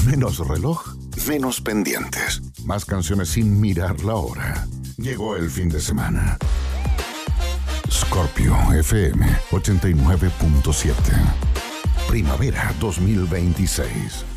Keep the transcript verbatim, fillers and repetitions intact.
Menos reloj, menos pendientes. Más canciones sin mirar la hora. Llegó el fin de semana. Scorpio F M ochenta y nueve punto siete. Primavera dos mil veintiséis.